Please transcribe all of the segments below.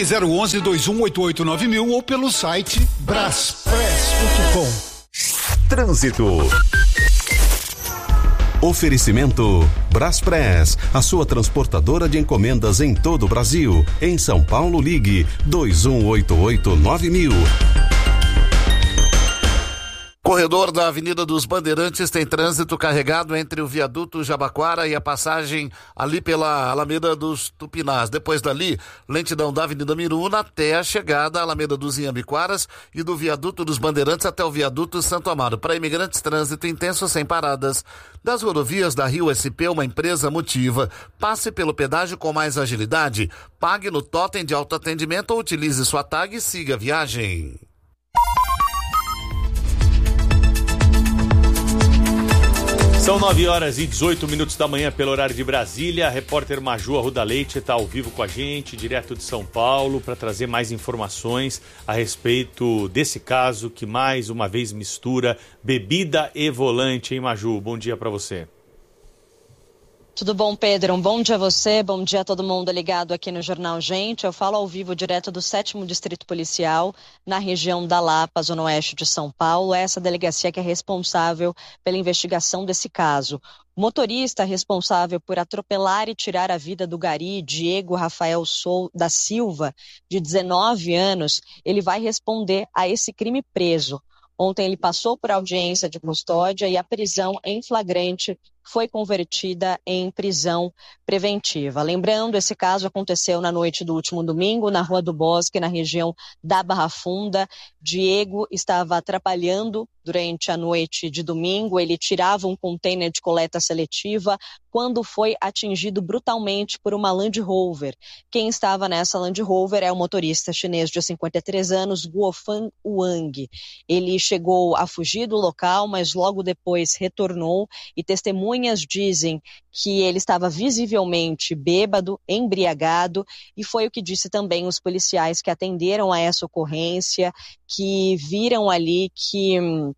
Ligue 011-2188-9000 ou pelo site braspress.com. Trânsito. Oferecimento Braspress, a sua transportadora de encomendas em todo o Brasil. Em São Paulo, ligue 2188-9000. Corredor da Avenida dos Bandeirantes tem trânsito carregado entre o viaduto Jabaquara e a passagem ali pela Alameda dos Tupinás. Depois dali, lentidão da Avenida Miruna até a chegada à Alameda dos Inhambiquaras e do viaduto dos Bandeirantes até o viaduto Santo Amaro. Para imigrantes, trânsito intenso sem paradas. Das rodovias da Rio SP, uma empresa Motiva. Passe pelo pedágio com mais agilidade. Pague no totem de autoatendimento ou utilize sua tag e siga a viagem. São 9h18 da manhã pelo horário de Brasília. A repórter Maju Arruda Leite está ao vivo com a gente, direto de São Paulo, para trazer mais informações a respeito desse caso que mais uma vez mistura bebida e volante, hein, Maju? Bom dia para você. Tudo bom, Pedro? Um bom dia a você, bom dia a todo mundo ligado aqui no Jornal Gente. Eu falo ao vivo direto do 7º Distrito Policial, na região da Lapa, zona oeste de São Paulo. Essa delegacia que é responsável pela investigação desse caso. O motorista responsável por atropelar e tirar a vida do gari, Diego Rafael da Silva, de 19 anos, ele vai responder a esse crime preso. Ontem ele passou por audiência de custódia e a prisão em flagrante foi convertida em prisão preventiva. Lembrando, esse caso aconteceu na noite do último domingo, na Rua do Bosque, na região da Barra Funda. Diego estava atrapalhando durante a noite de domingo, ele tirava um container de coleta seletiva quando foi atingido brutalmente por uma Land Rover. Quem estava nessa Land Rover é o motorista chinês de 53 anos, Guofan Wang. Ele chegou a fugir do local, mas logo depois retornou e testemunhas dizem que ele estava visivelmente bêbado, embriagado, e foi o que disse também os policiais que atenderam a essa ocorrência, que viram ali que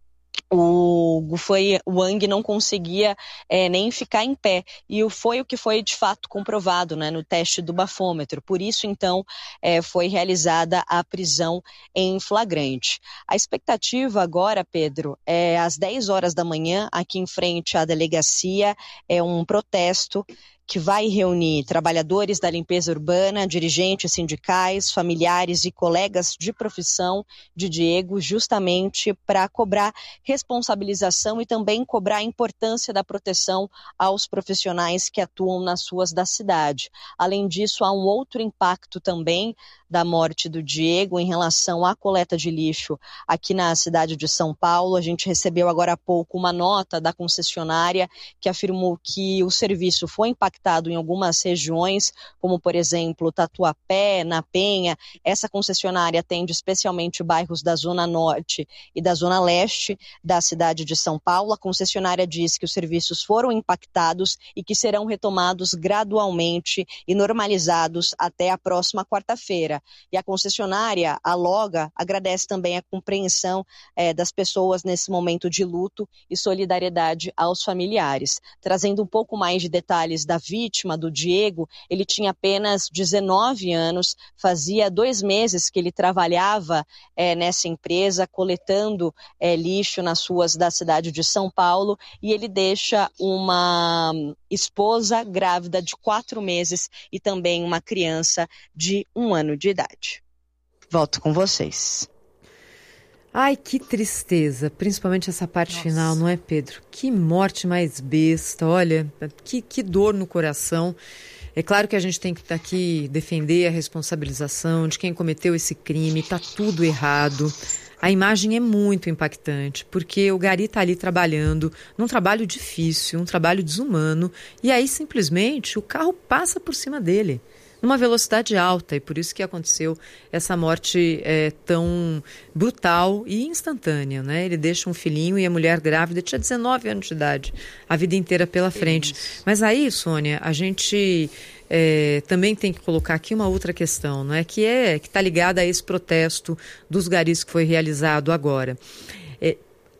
o Wang não conseguia nem ficar em pé, e foi o que foi de fato comprovado, né, no teste do bafômetro. Por isso, então, foi realizada a prisão em flagrante. A expectativa agora, Pedro, é às 10 horas da manhã, aqui em frente à delegacia, é um protesto que vai reunir trabalhadores da limpeza urbana, dirigentes sindicais, familiares e colegas de profissão de Diego, justamente para cobrar responsabilização e também cobrar a importância da proteção aos profissionais que atuam nas ruas da cidade. Além disso, há um outro impacto também da morte do Diego em relação à coleta de lixo aqui na cidade de São Paulo. A gente recebeu agora há pouco uma nota da concessionária que afirmou que o serviço foi impactado em algumas regiões, como por exemplo Tatuapé, na Penha. Essa concessionária atende especialmente bairros da Zona Norte e da Zona Leste da cidade de São Paulo. A concessionária diz que os serviços foram impactados e que serão retomados gradualmente e normalizados até a próxima quarta-feira. E a concessionária, a Loga, agradece também a compreensão das pessoas nesse momento de luto e solidariedade aos familiares. Trazendo um pouco mais de detalhes da vítima, do Diego, ele tinha apenas 19 anos, fazia 2 meses que ele trabalhava nessa empresa, coletando lixo nas ruas da cidade de São Paulo, e ele deixa uma esposa grávida de 4 meses e também uma criança de 1 ano de idade. Volto com vocês. Ai, que tristeza, principalmente essa parte final, não é, Pedro? Que morte mais besta, olha, que dor no coração. É claro que a gente tem que aqui defender a responsabilização de quem cometeu esse crime, tá tudo errado. A imagem é muito impactante, porque o gari está ali trabalhando, num trabalho difícil, um trabalho desumano, e aí simplesmente o carro passa por cima dele, numa velocidade alta, e por isso que aconteceu essa morte tão brutal e instantânea, né? Ele deixa um filhinho e a mulher grávida tinha 19 anos de idade, a vida inteira pela frente. Mas aí, Sônia, a gente também tem que colocar aqui uma outra questão, né? Que está ligada a esse protesto dos garis que foi realizado agora.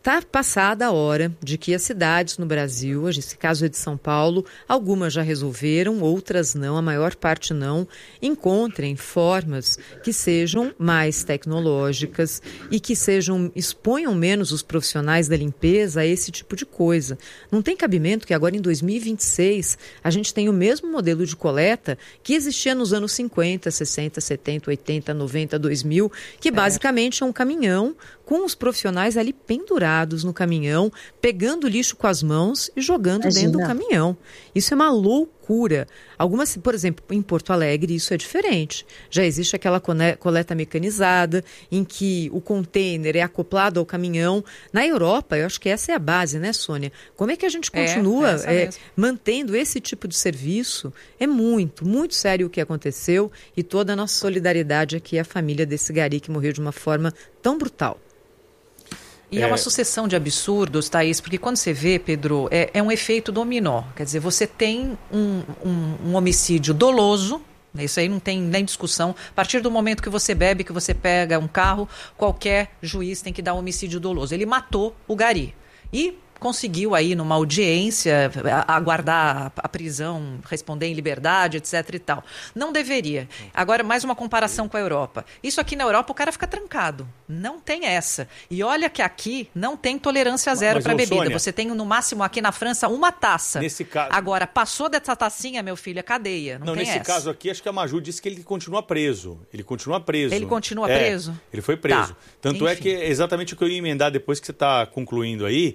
está passada a hora de que as cidades no Brasil, esse caso é de São Paulo, algumas já resolveram, outras não, a maior parte não, encontrem formas que sejam mais tecnológicas e que exponham menos os profissionais da limpeza a esse tipo de coisa. Não tem cabimento que agora em 2026 a gente tenha o mesmo modelo de coleta que existia nos anos 50, 60, 70, 80, 90, 2000, que basicamente é um caminhão com os profissionais ali pendurados no caminhão, pegando lixo com as mãos e jogando dentro do caminhão. Isso é uma loucura. Algumas, por exemplo, em Porto Alegre, isso é diferente. Já existe aquela coleta mecanizada, em que o container é acoplado ao caminhão. Na Europa, eu acho que essa é a base, né, Sônia? Como é que a gente continua mantendo esse tipo de serviço? É muito, muito sério o que aconteceu e toda a nossa solidariedade aqui à família desse gari que morreu de uma forma tão brutal. E é uma sucessão de absurdos, Thaís, porque quando você vê, Pedro, é um efeito dominó. Quer dizer, você tem um homicídio doloso, isso aí não tem nem discussão. A partir do momento que você bebe, que você pega um carro, qualquer juiz tem que dar um homicídio doloso. Ele matou o gari e conseguiu aí numa audiência aguardar a prisão, responder em liberdade, etc e tal. Não deveria. Agora, mais uma comparação com a Europa. Isso aqui na Europa o cara fica trancado. Não tem essa. E olha que aqui não tem tolerância zero para bebida. Sônia, você tem no máximo aqui na França uma taça. Nesse caso... Agora, passou dessa tacinha, meu filho, é cadeia. Não tem nesse essa. Caso aqui, acho que a Maju disse que ele continua preso. Ele continua preso. Ele continua preso? Ele foi preso. Tá. Tanto Enfim. é que é exatamente o que eu ia emendar depois que você está concluindo aí.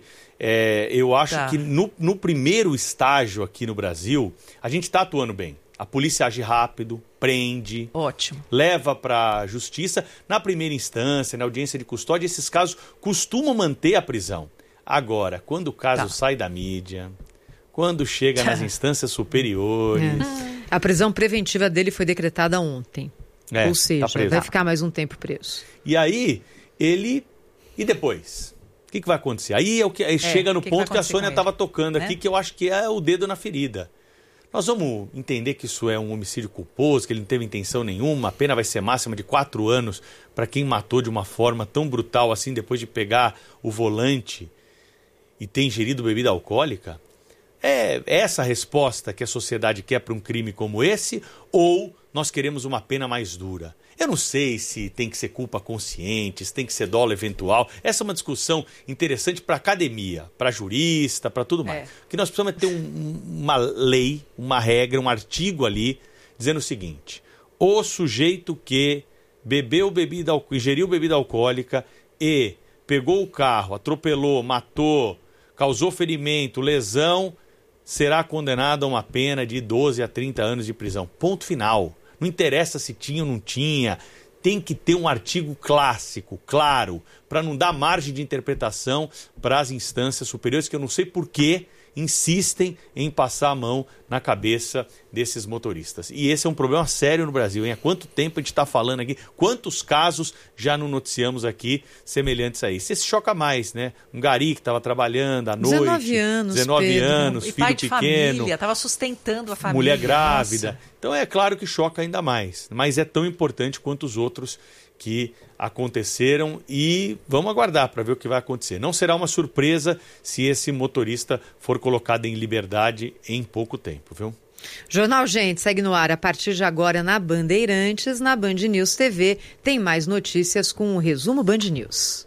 Eu acho que no primeiro estágio aqui no Brasil, a gente está atuando bem. A polícia age rápido, prende, leva para a justiça. Na primeira instância, na audiência de custódia, esses casos costumam manter a prisão. Agora, quando o caso sai da mídia, quando chega nas instâncias superiores... A prisão preventiva dele foi decretada ontem. Ou seja, vai ficar mais um tempo preso. E aí, E depois? O que vai acontecer? Aí é o que chega no ponto que a Sônia estava tocando aqui, que eu acho que é o dedo na ferida. Nós vamos entender que isso é um homicídio culposo, que ele não teve intenção nenhuma, a pena vai ser máxima de 4 anos para quem matou de uma forma tão brutal assim, depois de pegar o volante e ter ingerido bebida alcoólica? É essa a resposta que a sociedade quer para um crime como esse? Ou nós queremos uma pena mais dura? Eu não sei se tem que ser culpa consciente, se tem que ser dolo eventual. Essa é uma discussão interessante para a academia, para jurista, para tudo mais. O que nós precisamos é ter uma lei, uma regra, um artigo ali, dizendo o seguinte: o sujeito que ingeriu bebida alcoólica e pegou o carro, atropelou, matou, causou ferimento, lesão, será condenado a uma pena de 12 a 30 anos de prisão. Ponto final. Não interessa se tinha ou não tinha, tem que ter um artigo clássico, claro, para não dar margem de interpretação para as instâncias superiores, que eu não sei por que insistem em passar a mão na cabeça desses motoristas. E esse é um problema sério no Brasil, hein? Há quanto tempo a gente está falando aqui, quantos casos já não noticiamos aqui semelhantes a esse? Esse choca mais, né? Um gari que estava trabalhando à noite, 19 anos, filho pai de pequeno, família, estava sustentando a família. Mulher grávida. Nossa. Então é claro que choca ainda mais, mas é tão importante quanto os outros que aconteceram e vamos aguardar para ver o que vai acontecer. Não será uma surpresa se esse motorista for colocado em liberdade em pouco tempo, viu? Jornal Gente segue no ar a partir de agora na Bandeirantes, na Band News TV. Tem mais notícias com o Resumo Band News.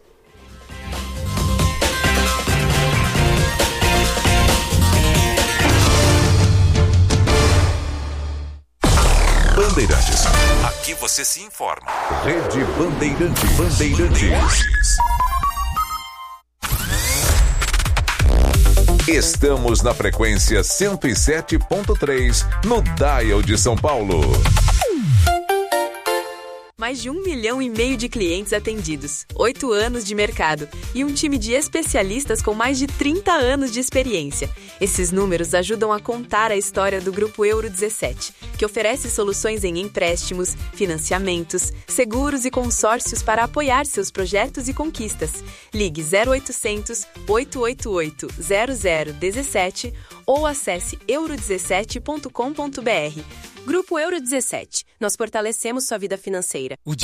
Bandeirantes. Aqui você se informa. Rede Bandeirantes. Estamos na frequência 107.3 no Dial de São Paulo. Mais de 1,5 milhão de clientes atendidos, 8 anos de mercado e um time de especialistas com mais de 30 anos de experiência. Esses números ajudam a contar a história do Grupo Euro 17, que oferece soluções em empréstimos, financiamentos, seguros e consórcios para apoiar seus projetos e conquistas. Ligue 0800 888 0017 ou acesse euro17.com.br. Grupo Euro 17. Nós fortalecemos sua vida financeira. O